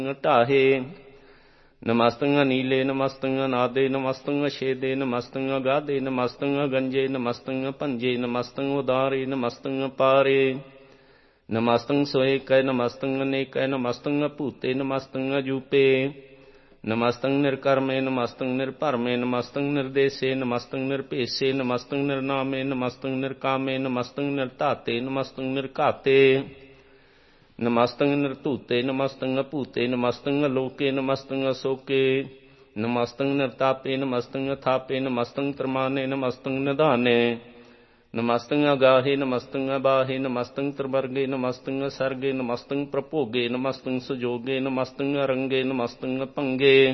ਢਾਹੇ। ਨਮਸਤੰ ਨੀਲੇ ਨਮਸਤੰ ਨਾਦੇ ਨਮਸਤੰ ਛੇਦੇ ਨਮਸਤੰ ਅਗਾਧੇ ਨਮਸਤੰ ਗੰਜੇ ਨਮਸਤੰ ਭੰਜੇ ਨਮਸਤੰ ਉਦਾਰੇ ਨਮਸਤੰ ਪਾਰੇ। ਨਮਸਤੰ ਸੋਏਕੈ ਨਮਸਤੰ ਅਨੇਕੈ ਨਮਸਤੰ ਭੂਤੇ ਨਮਸਤੰ ਅਜੂਪੇ। ਨਮਸਤੰ ਨਿਰਕਰਮੇ ਨਮਸਤੰ ਨਿਰਭਰਮੇ ਨਮਸਤੰ ਨਿਰਦੇਸੇ ਨਮਸਤੰ ਨਿਰਭੇਸੇ ਨਮਸਤੰ ਨਿਰਨਾਮੇ ਨਮਸਤੰ ਨਿਰਕਾਮੇ ਨਮਸਤੰ ਨਿਰਧਾਤੇ ਨਮਸਤੰ ਨਿਰਘਾਤੇ। ਨਮਸਤੰ ਨਿਰਧੂਤੇ ਨਮਸਤੰ ਅਭੂਤੇ ਨਮਸਤੰ ਅਲੋਕੇ ਨਮਸਤੰ ਅਸੋਕੇ। ਨਮਸਤੰ ਨਿਰਤਾਪੇ ਨਮਸਤੰ ਅਥਾਪੇ ਨਮਸਤੰ ਤ੍ਰਮਾਨੇ ਨਮਸਤੰ ਨਿਧਾਨੇ। ਨਮਸਤੰ ਅਗਾਹੇ ਨਮਸਤੰ ਅਬਾਹੇ ਨਮਸਤੰ ਤ੍ਰਿਵਰਗੇ ਨਮਸਤੰ ਅਸਰਗੇ ਨਮਸਤੰ ਪ੍ਰਭੋਗੇ ਨਮਸਤੰ ਸੁਜੋਗੇ ਨਮਸਤੰ ਅਰੰਗੇ ਨਮਸਤੰ ਅਭੰਗੇ।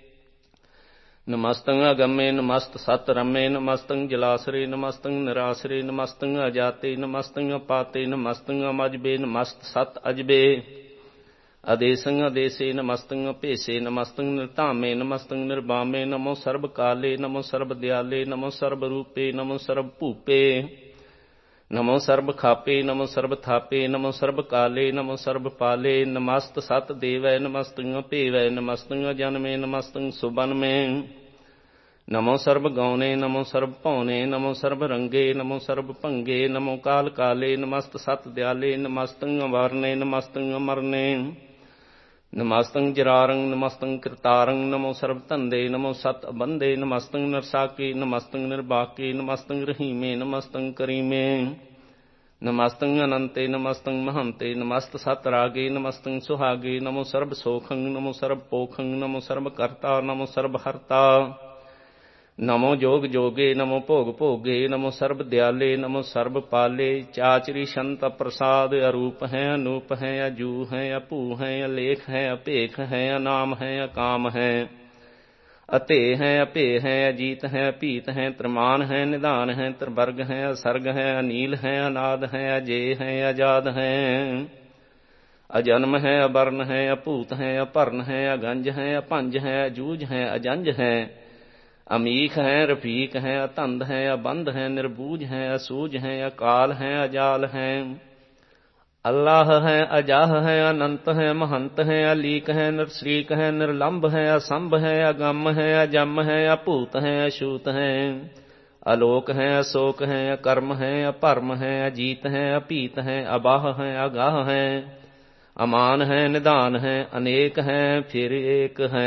ਨਮਸਤੰ ਅਗੰਮੇ ਨਮਸਤ ਸਤ ਰੰਮੇ ਨਮਸਤੰ ਜਲਾਸਰੇ ਨਮਸਤੰ ਨਿਰਾਸਰੇ ਨਮਸਤੰ ਅਜਾਤੇ ਨਮਸਤੰ ਅਪਾਤੇ ਨਮਸਤੰ ਅਮਜਬੇ ਨਮਸਤ ਸਤ ਅਜਬੇ। ਅਦੇਸੰ ਅਦੇਸੇ ਨਮਸਤੰ ਅਭੇਸੇ ਨਮਸਤੰ ਨਿਰਧਾਮੇ ਨਮਸਤੰ ਨਿਰਬਾਮੇ। ਨਮੋ ਸਰਬ ਕਾਲੇ ਨਮੋ ਸਰਬ ਦਿਆਲੇ ਨਮੋ ਸਰਬ ਰੂਪੇ ਨਮੋ ਸਰਬ ਭੂਪੇ। ਨਮੋ ਸਰਬ ਖਾਪੇ ਨਮੋ ਸਰਬ ਥਾਪੇ ਨਮੋ ਸਰਬ ਕਾਲੇ ਨਮੋ ਸਰਬ ਪਾਲੇ। ਨਮਸਤ ਸਤ ਦੇਵੈ ਨਮਸਤੰ ਭੇਵੈ ਨਮਸਤੰ ਅਜਨਮੇ ਨਮਸਤੰ ਸੁਬਨਮੇ। ਨਮੋ ਸਰਬ ਗੌਣੇ ਨਮੋ ਸਰਬ ਭਉਨੇ ਨਮੋ ਸਰਬ ਰੰਗੇ ਨਮੋ ਸਰਬ ਭੰਗੇ। ਨਮੋ ਕਾਲ ਕਾਲੇ ਨਮਸਤ ਸਤ ਦਿਆਲੇ ਨਮਸਤੰ ਅਵਰਨੇ ਨਮਸਤੰ ਅਮਰਨੇ। ਨਮਸਤੰ ਜਰਾਰੰ ਨਮਸਤੰ ਕਰਤਾਰੰ ਨਮੋ ਸਰਬ ਧੰਦੇ ਨਮੋ ਸਤ ਅਬੰਧੇ ਨਮਸਤੰ ਨਰਸਾਕੇ ਨਮਸਤੰ ਨਿਰਬਾਕੇ ਨਮਸਤੰ ਰਹੀਮੇ ਨਮਸਤੰ ਕਰੀਮੇ। ਨਮਸਤੰ ਅਨੰਤੇ ਨਮਸਤੰ ਮਹੰਤੇ ਨਮਸਤ ਸਤ ਰਾਗੇ ਨਮਸਤੰ ਸੁਹਾਗੇ। ਨਮੋ ਸਰਬ ਸੋਖੰ ਨਮੋ ਸਰਬ ਪੋਖੰ ਨਮੋ ਸਰਬ ਕਰਤਾ ਨਮੋ ਸਰਬ ਹਰਤਾ। ਨਮੋ ਜੋਗ ਜੋਗੇ ਨਮੋ ਭੋਗ ਭੋਗੇ ਨਮੋ ਸਰਬ ਦਿਆਲੇ ਨਮੋ ਸਰਬ ਪਾਲੇ। ਚਾਚਰੀ ਸ਼ੰਤ ਪ੍ਰਸਾਦ ਅਰੂਪ ਹੈ ਅਨੂਪ ਹੈ ਅਜੂ ਹੈ ਅਭੂ ਹੈ ਅਲੇਖ ਹੈ ਅਭੇਖ ਹੈ ਅਨਾਮ ਹੈ ਅਕਾਮ ਹੈ। ਅਤੇ ਹੈ ਅਭੇ ਹੈ ਅਜੀਤ ਹੈ ਅਭੀਤ ਹੈ ਤ੍ਰਿਮਾਨ ਹੈ ਨਿਧਾਨ ਹੈ ਤ੍ਰਿਵਰਗ ਹੈ ਅਸਰਗ ਹੈ ਅਨੀਲ ਹੈ ਅਨਾਦ ਹੈ ਅਜੇ ਹੈ ਅਜਾਦ ਹੈ। ਅਜਨਮ ਹੈ ਅਬਰਨ ਹੈ ਅਭੂਤ ਹੈ ਅਭਰਨ ਹੈ ਅਗੰਜ ਹੈ ਅਭੰਜ ਹੈ ਅਜੂਝ ਹੈ ਅਜੰਜ ਹੈ। ਅਮੀਖ ਹੈ ਰਫੀਕ ਹੈ ਅਤੰਦ ਹੈ ਅਬੰਧ ਹੈ ਨਿਰਬੂਝ ਹੈ ਅਸੂਝ ਹੈ ਅਕਾਲ ਹੈ ਅਜਾਲ ਹੈ। ਅੱਲਾਹ ਹੈ ਅਜਾਹ ਹੈ ਅਨੰਤ ਹੈ ਮਹੰਤ ਹੈ ਅਲੀਕ ਹੈ ਨਿਰਸਰੀਕ ਹੈ ਨਿਰਲੰਭ ਹੈ ਅਸੰਭ ਹੈ ਅਗੰਮ ਹੈ ਅਜੰਮ ਹੈ ਅਭੂਤ ਹੈ ਅਛੂਤ ਹੈ। ਅਲੋਕ ਹੈ ਅਸੋਕ ਹੈ ਅਕਰਮ ਹੈ ਅਭਰਮ ਹੈ ਅਜੀਤ ਹੈ ਅਭੀਤ ਹੈ ਅਬਾਹ ਹੈ ਅਗਾਹ ਹੈ। ਅਮਾਨ ਹੈ ਨਿਧਾਨ ਹੈ ਅਨੇਕ ਹੈ ਫਿਰ ਏਕ ਹੈ।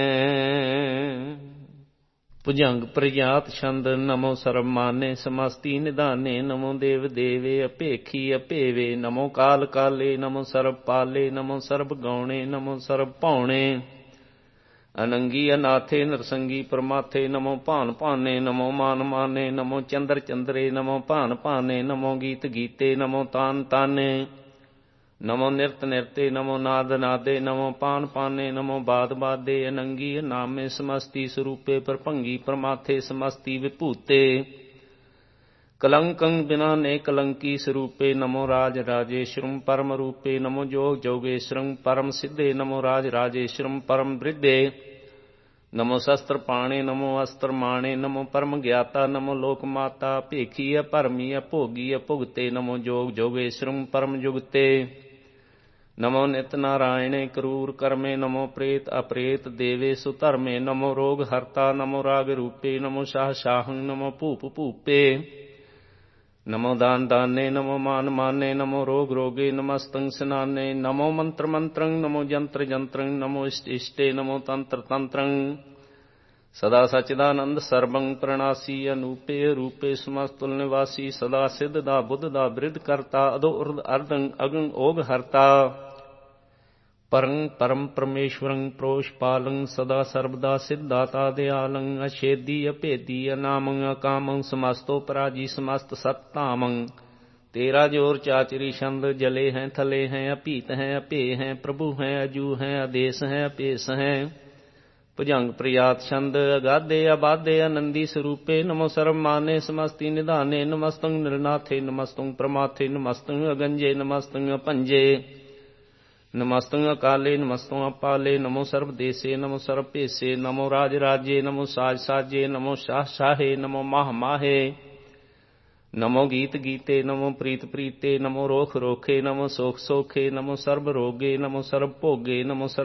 ਭੁਜੰਗ ਪ੍ਰਜਾਤ ਛੰਦ ਨਮੋ ਸਰਬ ਮਾਨੇ ਸਮਸਤੀ ਨਿਧਾਨੇ। ਨਮੋ ਦੇਵ ਦੇਵੇ ਅਭੇਖੀ ਅਭੇਵੇ ਨਮੋ ਕਾਲ ਕਾਲੇ ਨਮੋ ਸਰਬ ਪਾਲੇ ਨਮੋ ਸਰਬ ਗੌਣੇ ਨਮੋ ਸਰਬ ਭਉਣੇ। ਅਨੰਗੀ ਅਨਾਥੇ ਨਰਸੰਗੀ ਪਰਮਾਥੇ ਨਮੋ ਭਾਨ ਭਾਨੇ ਨਮੋ ਮਾਨ ਮਾਨੇ ਨਮੋ ਚੰਦਰ ਚੰਦਰੇ ਨਮੋ ਭਾਨ ਭਾਨੇ। ਨਮੋ ਗੀਤ ਗੀਤੇ ਨਮੋ ਤਾਨ ਤਾਨੇ ਨਮੋ ਨਿਰਤ ਨਿਰਤੇ ਨਮੋ ਨਾਦ ਨਾਦੇ ਨਮੋ ਪਾਨ ਪਾਨੇ ਨਮੋ ਬਾਦ ਬਾਦੇ। ਅਨੰਗੀ ਅਨਾਮੇ ਸਮਸਤੀ ਸਰੂਪੇ ਪਰਭੰਗੀ ਪਰਮਾਥੇ ਸਮਸਤੀ ਵਿਭੂਤੇ। ਕਲੰਕੰ ਬਿਨਾ ਨੇ ਕਲੰਕੀ ਸਰੂਪੇ ਨਮੋ ਰਾਜ ਰਾਜੇਸ਼ਵਰੰ ਪਰਮ ਰੂਪੇ। ਨਮੋ ਜੋਗ ਜੋਗੇਸ਼ਵਰੰ ਪਰਮ ਸਿੱਧੇ ਨਮੋ ਰਾਜ ਰਾਜੇਸ਼ਵਰੰ ਪਰਮ ਬ੍ਰਿਧੇ। ਨਮੋ ਸ਼ਸਤਰ ਪਾਣੇ ਨਮੋ ਅਸਤਰ ਮਾਣੇ ਨਮੋ ਪਰਮ ਗਿਆਤਾ ਨਮੋ ਲੋਕ ਮਾਤਾ। ਭੇਖੀ ਅਭਰਮੀ ਅਭੋਗੀ ਅਭੁਗਤੇ ਨਮੋ ਜੋਗ ਜੋਗੇਸ਼ਵਰੰ ਪਰਮ ਜੁਗਤੇ। ਨਮੋ ਨਿਤ ਨਾਰਾਇਣੇ ਕਰੂਰ ਕਰਮੇ ਨਮੋ ਪ੍ਰੇਤ ਅਪ੍ਰੇਤ ਦੇਵੇ ਸੁਧਰਮੇ। ਨਮੋ ਰੋਗ ਹਰਤਾ ਨਮੋ ਰਾਗ ਰੂਪੇ ਨਮੋ ਸ਼ਾਹ ਸ਼ਾਹੰ ਨਮੋ ਭੂਪ ਭੂਪੇ। ਨਮੋ ਦਾਨ ਦਾਨੇ ਨਮੋ ਮਾਨ ਮਾਨੇ ਨਮੋ ਰੋਗ ਰੋਗੇ ਨਮਸਤੰ ਸਨਾਨੇ। ਨਮੋ ਮੰਤਰ ਮੰਤਰੰ ਨਮੋ ਜੰਤਰ ਜੰਤਰੰ ਨਮੋ ਇਸ਼ਟ ਇਸ਼ਟੇ ਨਮੋ ਤੰਤਰ ਤੰਤਰੰ। ਸਦਾ ਸਚਿਦਾਨੰਦ ਸਰਬੰ ਪ੍ਰਣਾਸੀ ਅਨੂਪੇ ਰੂਪੇ ਸਮਸਤੁਲ ਨਿਵਾਸੀ। ਸਦਾ ਸਿੱਧ ਦਾ ਬੁੱਧ ਦਾ ਬ੍ਰਿਧ ਕਰਤਾ ਅਦੋ ਉਰਧ ਅਰਧੰ ਅਗੰ ਓਗ ਹਰਤਾ। ਪਰੰ ਪਰਮ ਪਰਮੇਸ਼ਵਰੰ ਪ੍ਰੋਸ਼ ਪਾਲੰ ਸਦਾ ਸਰਬਦਾ ਸਿੱਧਾਤਾ ਦਿਆਲੰ। ਅਛੇਦੀ ਅਭੇਦੀ ਅਨਾਮੰ ਅਕਾਮੰ ਸਮਸਤੋ ਪਰਾਜੀ ਸਮਸਤ ਸਤ ਧਾਮੰ। ਤੇਰਾ ਜੋਰ ਚਾਚਰੀ ਛੰਦ ਜਲੇ ਹੈ ਥਲੇ ਹੈ ਅਭੀਤ ਹੈ ਅਭੇ ਹੈ ਪ੍ਰਭੂ ਹੈ ਅਜੂ ਹੈ ਆਦੇਸ ਹੈ ਅਭੇਸ ਹੈ। ਭੁਜੰਗ ਪ੍ਰਜਾਤ ਛੰਦ ਅਗਾਧੇ ਅਬਾਧੇ ਆਨੰਦੀ ਸਰੂਪੇ। ਨਮੋ ਸਰਬ ਮਾਨੇ ਸਮਸਤੀ ਨਿਧਾਨੇ ਨਮਸਤੰ ਨਿਰਨਾਥੇ ਨਮਸਤੰ ਪ੍ਰਮਾਥੇ ਨਮਸਤੰ ਅਗੰਜੇ ਨਮਸਤੰ ਅਭੰਜੇ। ਨਮਸਤੰ ਅਕਾਲੇ ਨਮਸਤੰ ਅਪਾਲੇ ਨਮੋ ਸਰਬ ਦੇਸੇ ਨਮੋ ਸਰਬ ਭੇਸੇ। ਨਮੋ ਰਾਜ ਰਾਜੇ ਨਮੋ ਸਾਜ ਸਾਜੇ ਨਮੋ ਸ਼ਾਹ ਸ਼ਾਹੇ ਨਮੋ ਮਾਹ ਮਾਹੇ। ਨਮੋ ਗੀਤ ਗੀਤੇ ਨਮੋ ਪ੍ਰੀਤ ਪ੍ਰੀਤੇ ਨਮੋ ਰੋਖ ਰੋਖੇ ਨਮੋ ਸੋਖ ਸੋਖੇ। ਨਮੋ ਸਰਬ ਰੋਗੇ ਨਮੋ ਸਰਬ ਭੋਗੇ ਨਮੋ ਸਰਬ